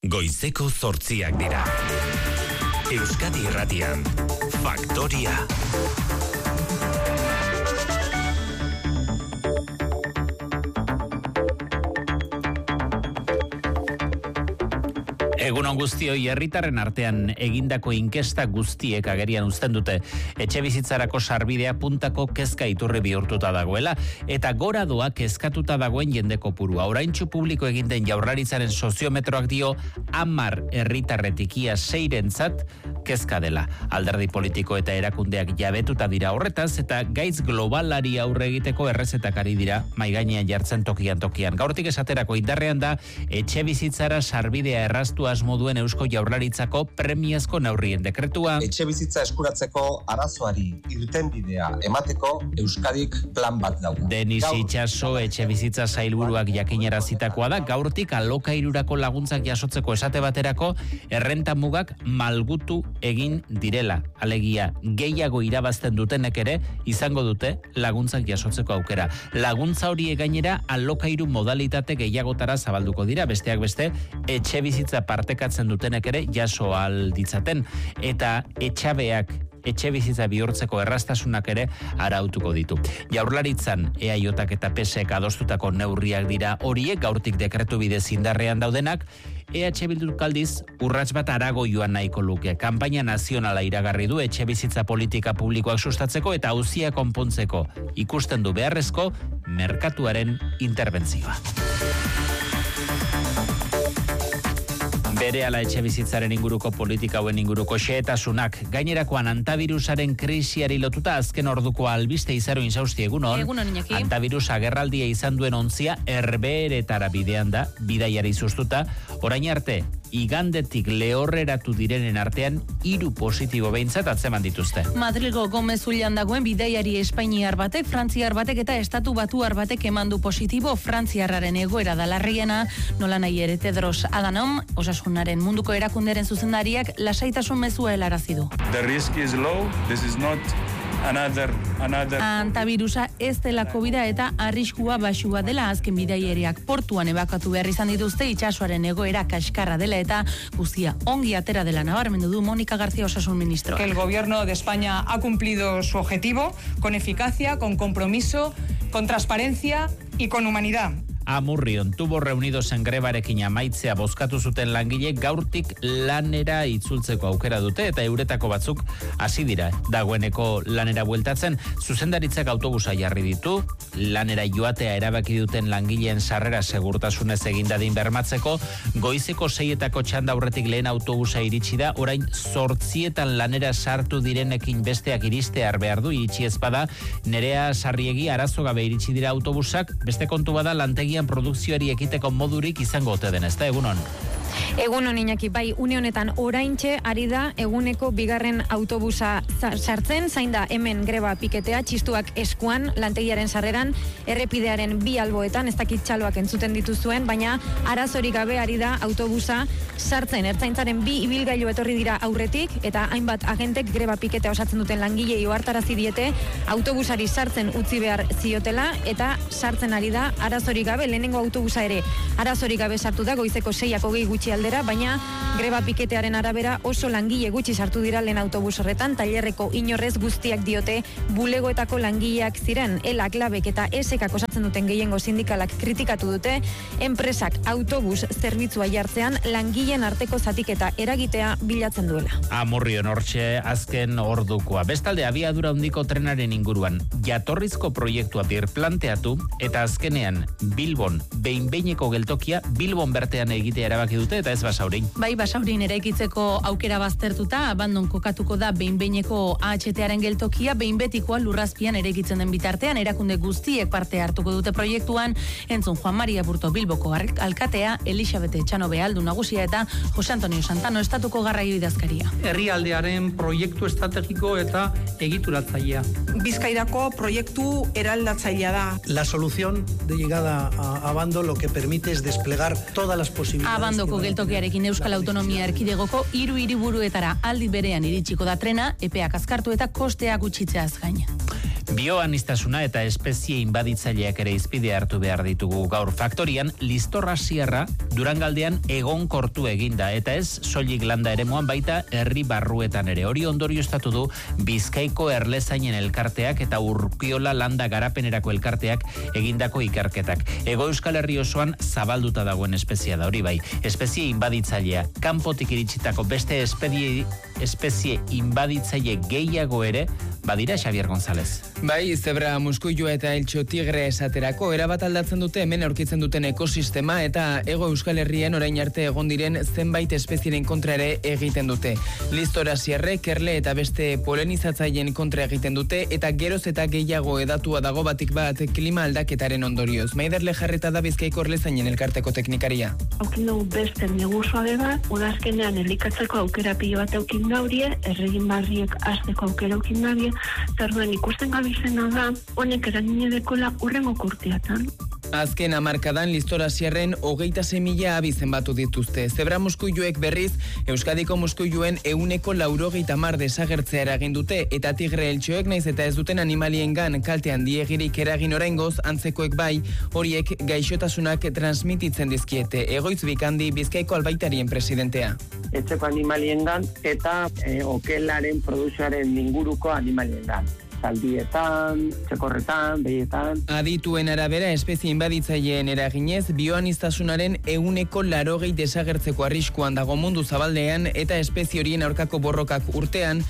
Goizeko 8 dira. Euskadi Irratian, Faktoria. Egunon guztioi, herritarren artean egindako inkesta guztiek agerian uzten dute etxebizitzarako sarbidea puntako kezka iturri bihurtuta dagoela eta gora doa kezkatuta dagoen jende kopurua. Oraintsu publiko egin den Jaurlaritzaren soziometroak dio 10 herritarretik ia 6rentzat kezka dela. Alderdi politiko eta erakundeak jabetuta dira horretaz eta gaitz globalari aurre egiteko errezetak ari dira mahai gainean jartzen tokian. Gaurtik esaterako indarrean da etxebizitzara sarbidea erraztua moduen Eusko Jaurlaritzako premiazko neurrien dekretua. Etxebizitza eskuratzeko arazoari irtenbidea emateko Euskadik plan bat dauka. Denis Itxaso etxebizitza sailburuak jakinarazitakoa da, gaurtik alokairurako laguntzak jasotzeko esate baterako errenta mugak malgutu egin direla. Alegia, gehiago irabazten dutenek ere izango dute laguntzak jasotzeko aukera. Laguntza hori gainera alokairu modalitate gehiagotara zabalduko dira, besteak beste etxebizitza partekatzen dutenek ere jaso alditzaten eta etxabeak etxebizitza bihurtzeko erraztasunak ere arautuko ditu. Jaurlaritzan EAJak eta PSek adostutako neurriak dira horiek, gaurtik dekretu bidez indarrean daudenak. EH Bilduk aldiz urrats bat harago joan nahiko luke. Kanpaina nazionala iragarri du etxebizitza politika publikoak sustatzeko eta auzia konpontzeko. Ikusten du beharrezko merkatuaren interbentzioa. Berehala etxebizitzaren inguruko politika hauen inguruko xehetasunak. Gainerakoan antavirusaren krisiari lotuta azken orduko albiste izaro insausti egunon. Egunon, Iñaki. Antavirus agerraldia izan duen ontzia herbeeretara bidean da, bidaiari sustuta. Orain arte, igandetik lehorreratu direnen artean 3 positibo behintzat atzeman dituzte. Madrilgo Gomez Ullan dagoen bidaiari espainiar batek, frantziar batek eta estatu batuar batek emandu positibo. Frantziarraren egoera da larriena, nola nahi ere Tedros Adhanom, Osasunaren munduko erakunderen zuzendariak lasaitasun mezua helarazi du. The risk is low, this is not another Antavirusa ez dela COVID-a eta arriskua baxua dela. Azken bidaiariak portuan ebakatu behar izan dituzte, itsasoaren egoera kaskarra dela eta guztia ongi atera dela nabarmendu du Mónica García Osasun ministro. Que el gobierno de España ha cumplido su objetivo con eficacia, con compromiso, con transparencia y con humanidad. Amurrion, Tubos Reunidos en grebarekin amaitzea bozkatu zuten langileek gaurtik lanera itzultzeko aukera dute eta euretako batzuk hasi dira dagoeneko lanera bueltatzen. Zuzendaritzak autobusa jarri ditu, lanera joatea erabaki duten langileen sarrera segurtasunez egin dadin bermatzeko. Goizeko 6etako txanda aurretik lehen autobusa iritsi da, orain 8etan lanera sartu direnekin besteak iristear behar du, iritsi ezpada. Nerea Sarriegi arazo gabe iritsi dira autobusak, beste kontu bada lantegian produkzioari ekiteko modurik izango ote den, ezta egunon? Egunon, Iñaki, bai, une honetan oraintxe ari da eguneko 2. autobusa sartzen, zain da hemen greba piketea, txistuak eskuan, lantegiaren sarreran, errepidearen 2 alboetan, ez dakit txaloak entzuten dituzuen, baina arazorik gabe ari da autobusa sartzen. Ertzaintzaren 2 ibilgailu etorri dira aurretik, eta hainbat agentek greba piketea osatzen duten langilei ohartarazi diete, autobusari sartzen utzi behar ziotela, eta sartzen ari da arazorik gabe. Lehenengo autobusa ere arazorik gabe sartu da, goizeko 6:20 gutxi aldera, baina greba piketearen arabera oso langile gutxi sartu dira lehen autobus horretan. Tailerreko inorrez guztiak diote bulegoetako langileak ziren. Elak, Labek eta Esekak osatzen duten gehiengo sindikalak kritikatu dute enpresak autobus zerbitzua jartzean langileen arteko zatiketa eragitea bilatzen duela. Amurrion hortxe azken ordukoa. Bestalde, abiadura handiko trenaren inguruan jatorrizko proiektua birplanteatu eta azkenean Bilbon behin-behineko geltokia Bilbon bertean egitea erabaki dute eta ez Basaurin. Bai, Basaurin eraikitzeko aukera baztertuta, abandon kokatuko da behin-behineko AHT-aren geltokia, behin-betikoa lurrazpian eraikitzen den bitartean, erakunde guztiek parte hartuko dute proiektuan. Entzun Juan Maria Burto Bilboko alkatea, Elisabete Etxanobe Aldu nagusia eta Jose Antonio Santano estatuko garraio idazkaria. Herrialdearen proiektu estrategiko eta egituratzailea. Bizkairako proiektu eraldatzailea da. La solución de llegada a Abando lo que permite es desplegar todas las posibilidades. Abandoko geltokiarekin Euskal Autonomia Erkidegoko 3 hiriburuetara aldi berean iritsiko da trena, epeak azkartu eta kosteak gutxitzeaz gain. Bioanistasuna eta espezie inbaditzaileak ere izpide hartu behar ditugu gaur. Faktorian, Listorra Sierra Durangaldean egonkortu eginda, eta ez soilik landa eremuan, baita herri barruetan ere. Hori ondorioztatu du Bizkaiko Erlezainen elkarteak eta Urkiola landa garapenerako elkarteak egindako ikerketak. Hego Euskal Herri osoan zabalduta dagoen espeziea da, hori bai. Espezie inbaditzailea, kanpotik iritsitako beste espezie inbaditzaile gehiago ere badira, Xavier González. Bai, zebra, muskuilua eta eltxo tigre esaterako erabat aldatzen dute hemen aurkitzen duten ekosistema eta Hego Euskal Herrian orain arte egon diren zenbait espezieren kontra ere egiten dute. Listora Sierre, kerle eta beste polenizatzaileen kontra egiten dute eta geroz eta gehiago edatua dago batik bat klima aldaketaren ondorioz. Maider Lejarreta da Bizkaiko Erlezainen elkarteko teknikaria. Aukin dugu beste neguzoabe bat, udazkenean elikatzeko aukera pilo bat aukin gaurie, erregin barriek azteko aukera aukin gaurie, zerduen ikusten gabizena da, honek eragine dekola urrengo kurteatan. Azken hamarkadan Listora Sierren 26.000 abizen batu dituzte. Zebra muskuiluek berriz, Euskadiko muskuiluen 90% desagertzea eragin dute, eta tigre eltxoek naiz eta ez duten animaliengan kalte handiegirik eragin oraingoz, antzekoek bai, horiek gaixotasunak transmititzen dizkiete. Egoitz Bikandi, Bizkaiko albaitarien presidentea. Etxeko animaliengan eta okelaren produkzioaren inguruko animaliengan. Zaldietan, txekorretan, behietan. Adituen arabera, espezie inbaditzaileen eraginez, bioanistasunaren 80% desagertzeko arriskuan dago mundu zabaldean eta espezie horien aurkako borrokak urtean,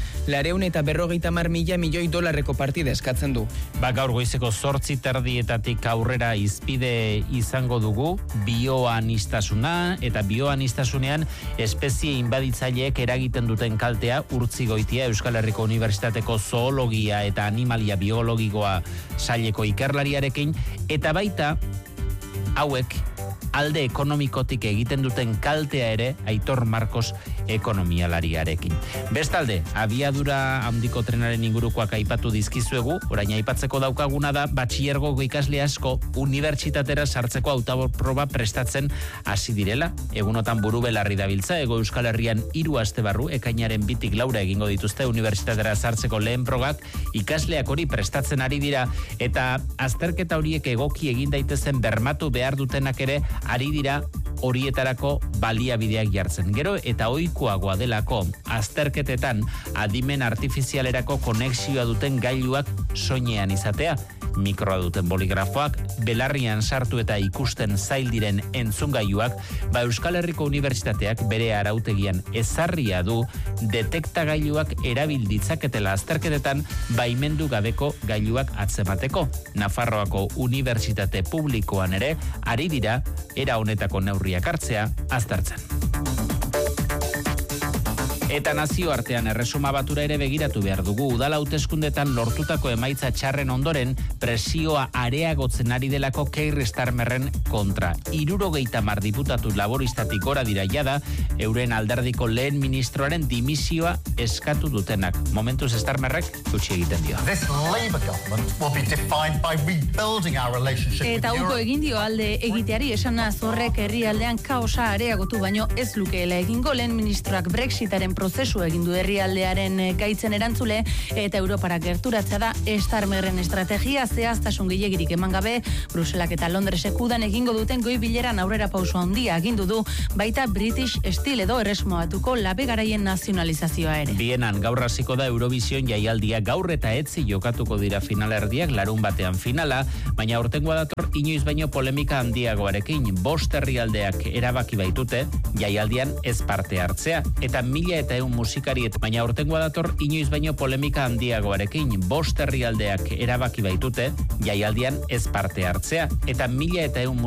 250 milioi dolarreko partida eskatzen du. Gaur goizeko 8:30 aurrera izpide izango dugu bioanistasuna eta bioanistasunean espezie inbaditzaileek eragiten duten kaltea Urtzigoitia Euskal Herriko Unibertsitateko zoologia eta animalia biologikoa saileko ikerlariarekin, eta baita hauek alde ekonomikotik egiten duten kaltea ere Aitor Marcos ekonomialariarekin. Bestalde, abiadura handiko trenaren ingurukoak aipatu dizkizuegu, orain aipatzeko daukaguna da batxillergoko ikasle asko unibertsitatera sartzeko hautaproba prestatzen hasi direla. Egunotan buru belarri dabiltza, Hego Euskal Herrian 3 aste barru, ekainaren 2 laura egingo dituzte unibertsitatera sartzeko lehen progak, ikasleak hori prestatzen ari dira, eta azterketa horiek egoki egin daitezen bermatu behar dutenak ere ari dira horietarako baliabideak jartzen. Gero eta ohikoagoa delako azterketetan adimen artifizialerako konexioa duten gailuak soinean izatea. Mikroa duten boligrafoak, belarrian sartu eta ikusten zail diren entzungailuak, Euskal Herriko Unibertsitateak bere arautegian ezarria du detektagailuak erabil ditzaketela azterketetan baimendu gabeko gailuak atzemateko. Nafarroako Unibertsitate Publikoan ere ari dira era honetako neurriak hartzea aztertzen. Eta nazioartean Erresuma Batura ere begiratu behar dugu. Udal hauteskundetan lortutako emaitza txarren ondoren presioa areagotzen ari delako Keir Starmerren kontra. 70 diputatu laboristatik gora dira jada, euren alderdiko lehen ministroaren dimisioa eskatu dutenak. Momentuz Starmerrek gutxi egiten dio. Eta uko egin dio alde egiteari esana zorrek herrialdean kaosa areagotu baino ez lukeela egingo. Lehen ministroak Brexitaren prozesu egin du herrialdearen gaitzen erantzule eta Europara gerturatzea da Starmerren estrategia. Zehaztasun gehiegirik eman gabe, Bruselak eta Londresek udan egingo duten goi bileran aurrera pauso handia agindu du, baita British Steel edo Erresuma Batuko labe garaien nazionalizazioa ere. Bienan gaur hasiko da Eurovision jaialdia, gaur eta etzi jokatuko dira finalerdiak, larun batean finala, baina aurtengoa dator inoiz baino polemika handiagoarekin. 5 herrialdeak erabaki baitute jaialdian ez parte hartzea, eta 1.100 musikariet, baina aurtengoa dator inoiz baino polemika handiagoarekin. 5 herrialdeak erabaki baitute jaialdian ez parte hartzea, eta 1.100